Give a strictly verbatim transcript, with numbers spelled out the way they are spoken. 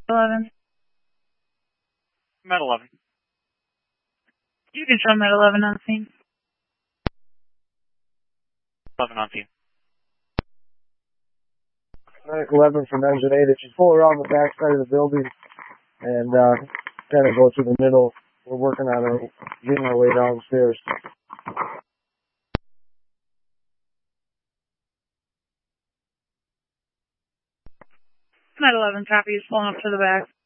eleven. Med eleven. You can show Med eleven on scene. eleven on scene. Alright, eleven from engine eight. If you pull around the back side of the building and uh, kind of go through the middle, we're working on our, getting our way downstairs. Med eleven, copy. He's pulling up to the back.